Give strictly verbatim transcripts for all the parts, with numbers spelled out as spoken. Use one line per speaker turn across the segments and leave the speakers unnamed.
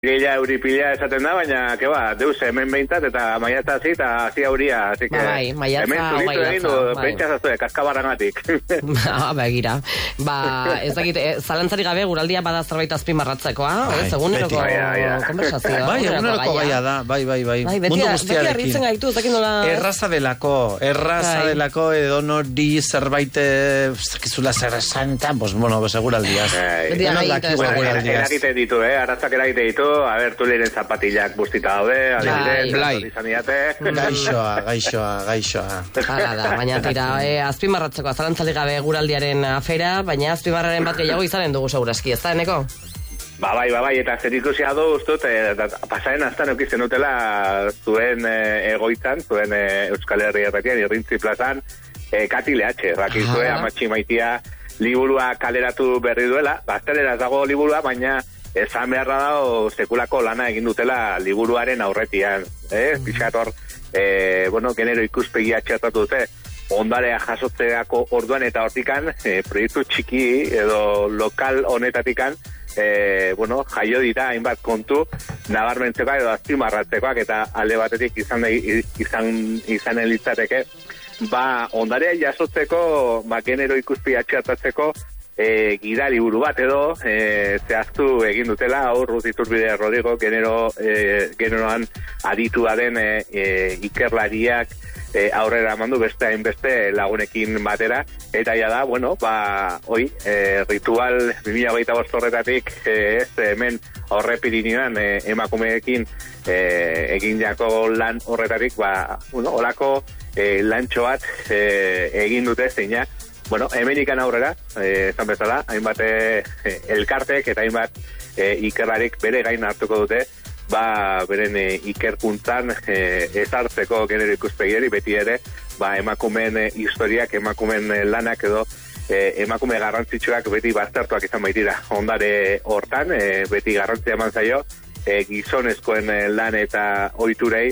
Gehiago euripilea esaten da, baina, ke ba, deuz hemen behintzat, eta maiatza hazi, eta hazi auria, así que...
Ba, bai, maiatza,
hemen zuritu egin du,
bai.
pentsazazue, kaskabarragatik.
Ba, begira. Ba, ez dakit, eh, zalantzari gabe, guraldia bada zerbait azpimarratzekoa,
Bai,
ez, eguneroko
beti.
Bai, bai, bai.
konversazioa.
Bai, eguneroko gaia da, bai, bai, bai.
Bai, beti,
Mundu
beti
guztiarekin.
harritzen gaitu, ez dakit nola...
Erraza delako, erraza
Bai.
delako edo nori zerbait eh, zakizula zer esan, eta, pues, bueno, seguraldiaz.
Bai.
Beti
Denok
argi
dakigu
egiten.
seguraldiaz.
Eragite ditu, eh? Arrazak eragite ditu, a ber, tuliren zapatillak bustita daude, adibidez,
Blai.
izan diate.
Gaixoa, gaixoa, gaixoa.
Hala da, baina tira, eh, azpimarratzeko zalantzari gabe guraldiaren afera, baina azpimarraren bat gehiago izanen dugu segurazki, ez da, eneko?
Ba, bai, ba, bai, eta zer ikusia du, ustut, eh, pasaren aztan eukizten dutela zuen eh, egoitzan, zuen eh, Euskal Herria erretian, Irrintzi plazan, eh, Kati Lehatxe, bakizue,
Ah.
amatxi maitia liburua kaleratu berri duela, gazteleraz dago liburua, baina esan beharra dago sekulako lana egin dutela liburuaren aurretian, eh? Pixator, eh, bueno, genero ikuspegia txertatu dute, ondarea jasotzeako orduan eta hortikan, eh, proiektu txiki edo lokal honetatikan, eh, bueno, jaio dira hainbat kontu nabarmentzekoak edo azpimarratzekoak eta alde batetik izan izan izanen litzateke, ba, ondarea jasotzeko, ba, genero ikuspegia txertatzeko, E, gida liburu bat edo e, zehaztu egin dutela hor Ruth Iturbide Rodrigo genero, e, generoan aditua den e, e, ikerlariak e, aurrera mandu beste hainbeste lagunekin batera eta ja da, bueno, ba hoi, e, ritual bi mila hogeita bost horretatik e, ez hemen Aurre Pirinioan e, emakumeekin e, egin jako lan horretatik ba, bueno, olako e, lantxo bat e, egin dute zeina. Bueno, Amerikan aurrera, eh, esan bezala, hainbat eh, elkartek eta hainbat eh, ikerlarik bere gain hartuko dute, ba, beren eh, ikerkuntzan eh, ezartzeko genero ikuspegiari beti ere, ba, emakumeen eh, historiak, emakumeen eh, lanak edo eh, emakume garrantzitsuak beti baztertuak izan baitira. Ondare hortan, eh, beti garrantzia eman zaio, eh, gizonezkoen eh, lan eta ohiturei,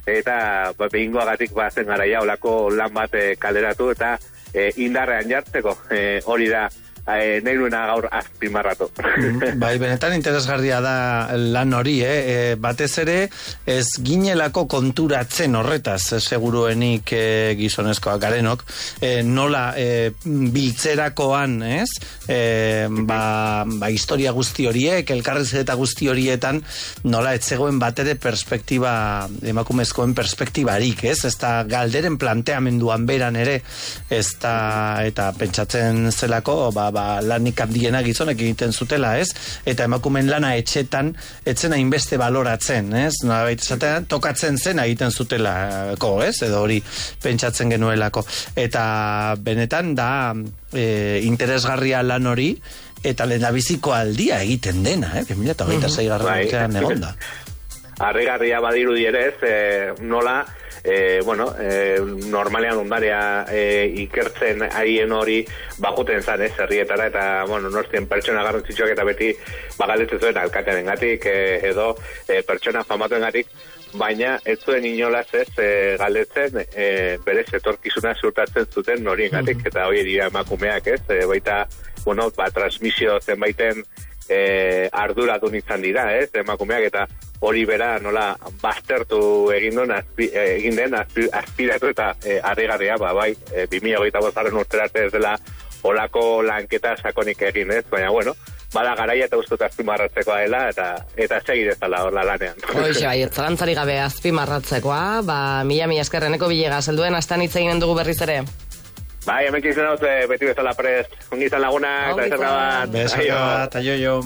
eta ba, behingoagatik bazen garaia olako lan bat eh, kaleratu eta E, indarrean jartzeko, e, hori da e, nahi nuena gaur azpimarratu.
Bai, benetan interesgarria da lan hori, eh? E, batez ere ez ginelako konturatzen horretaz, eh, seguruenik eh, gizonezkoak garenok, eh, nola eh, biltzerakoan, ez? Eh, ba, ba, historia guzti horiek, elkarrizketa guzti horietan, nola etzegoen batere perspektiba, emakumezkoen perspektibarik, ez? Ez da galderen planteamenduan beran ere, ez da, eta pentsatzen zelako, ba, ba, lanik handiena gizonek egiten zutela, ez? Eta emakumen lana etxetan, etzen hainbeste baloratzen, ez? Nolabait esatean, tokatzen zen egiten zutelako, ez? Edo hori pentsatzen genuelako. Eta benetan da e, interesgarria lan hori, eta lehendabiziko aldia egiten dena, eh? bi mila hogeita sei garren urtean egonda.
Harrigarria badirudi ere ez, e, nola, e, bueno, e, normalean ondarea e, ikertzen haien hori bakuten zan, ez, herrietara, eta, bueno, nortzien pertsona garrantzitsuak eta beti bagaletzen zuen alkatearen gatik, e, edo e, pertsona famatuen gatik, baina ez zuen inolaz ez e, galdetzen e, berez etorkizuna ziurtatzen zuten norien gatik, eta hori dira emakumeak, ez, e, baita, bueno, ba, transmisio zenbaiten e, arduradun izan dira, ez, emakumeak, eta hori bera nola baztertu egin den, azpi, egin den azpi, aspiratu eta e, harrigarria, ba, bai, e, bi mila hogeita bostaren urterarte ez dela olako lanketa sakonik egin, ez, baina, bueno, bada garaia eta ustut azpimarratzekoa dela, eta eta segi dezala horla lanean.
Hoxe, bai, zalantzari gabe azpimarratzekoa, ba, mila mila eskerreneko bilega, zelduen astan hitz eginen dugu berriz ere.
Bai, hemen kizun hau, beti bezala prest, ongi izan lagunak, eta ezerra bat.
Besoka, eta jo-jo.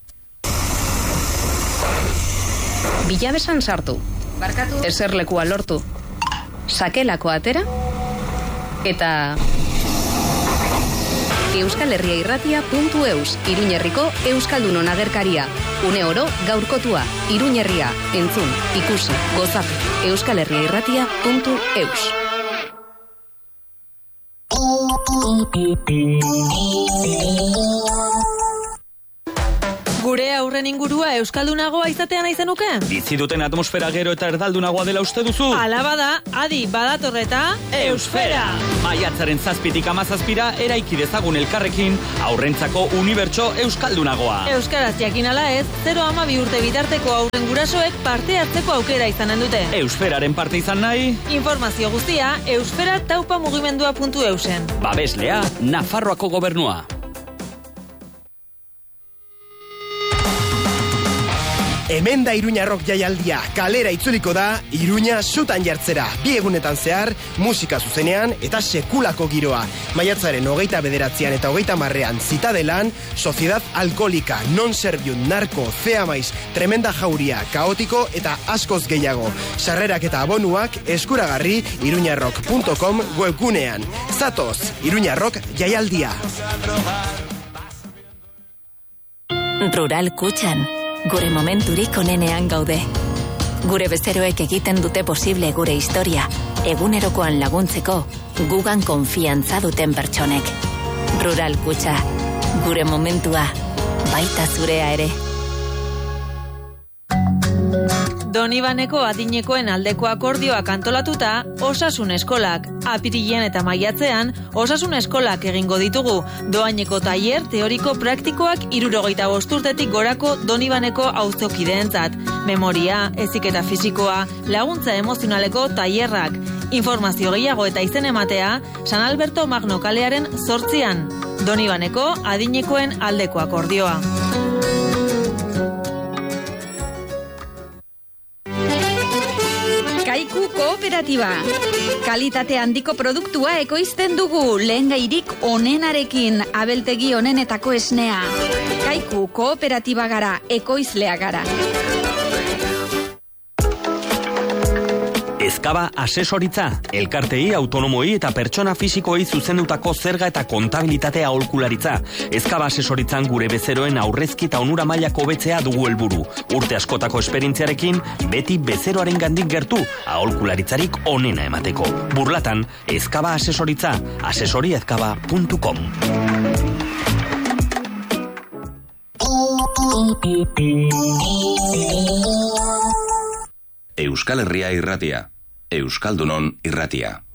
Bilabesan sartu. Barkatu. Eserlekua lortu. Sakelako atera. Eta Euskal Herria Irratia puntu eus, Iruñerriko Euskaldunon agerkaria. Une oro gaurkotua, Iruñerria, entzun, ikusi, gozatu. Euskal Herria Irratia puntu eus.
Gure aurren ingurua euskaldunagoa izatea nahi zenuke?
Bizi duten atmosfera gero eta erdaldunagoa dela uste duzu?
Hala bada, adi badatorreta Eusfera!
Maiatzaren zazpitik amazazpira eraiki dezagun elkarrekin aurrentzako unibertso euskaldunagoa.
Euskaraz jakin ala ez, zero hamabi urte bitarteko aurren gurasoek parte hartzeko aukera izanen dute.
Eusferaren parte izan nahi?
Informazio guztia eusfera taupa mugimendua puntu eusen.
Babeslea, Nafarroako gobernua.
Hemen da Iruña Rock jaialdia, kalera itzuliko da Iruña sutan jartzera. Bi egunetan zehar, musika zuzenean eta sekulako giroa. Maiatzaren hogeita bederatzean eta hogeita marrean Zitadelan, Sociedad Alkolika, Non Servium, Narko, Ceamais, Tremenda Jauria, Kaotiko eta askoz gehiago. Sarrerak eta abonuak eskuragarri iruñarrock puntu com webgunean. Zatoz, Iruña Rock jaialdia.
Rural Kutxan. Gure momenturik onenean gaude. Gure bezeroek egiten dute posible gure historia, egunerokoan laguntzeko, gugan konfiantza duten pertsonek. Rural Kutxa, gure momentua, baita zurea ere.
Donibaneko adinekoen aldeko akordioak antolatuta, Osasun Eskolak. Apirilean eta maiatzean, Osasun Eskolak egingo ditugu. Doaineko tailer teoriko praktikoak hirurogeita bost urtetik gorako Donibaneko auzokideentzat. Memoria, heziketa fisikoa, laguntza emozionaleko tailerrak. Informazio gehiago eta izen ematea, San Alberto Magno kalearen zortzian. Donibaneko adinekoen aldeko akordioa.
Kaiku Kooperatiba. Kalitate handiko produktua ekoizten dugu, lehengairik onenarekin, abeltegi onenetako esnea. Kaiku Kooperatiba gara, ekoizlea gara.
Ezkaba asesoritza, elkartei, autonomoi eta pertsona fisikoei zuzendutako zerga eta kontabilitatea aholkularitza. Ezkaba asesoritzan gure bezeroen aurrezki eta onura mailako hobetzea dugu helburu. Urte askotako esperientziarekin, beti bezeroaren gandik gertu, aholkularitzarik onena emateko. Burlatan, Ezkaba asesoritza, asesoriezkaba puntu com.
Euskal Herria irratia. Euskaldunon irratia.